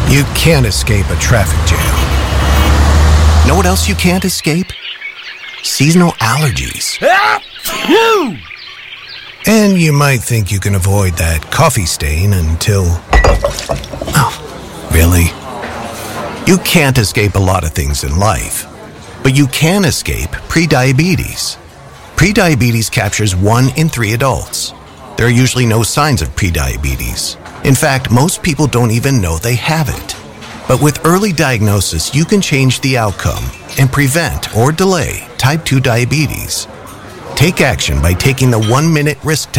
You can't escape a traffic jam. Know what else you can't escape? Seasonal allergies. And you might think you can avoid that coffee stain until... Oh, really? You can't escape a lot of things in life, but you can escape prediabetes. Prediabetes captures 1 in 3 adults. There are usually no signs of prediabetes. In fact, most people don't even know they have it. But with early diagnosis, you can change the outcome and prevent or delay type 2 diabetes. Take action by taking the 1-minute risk test.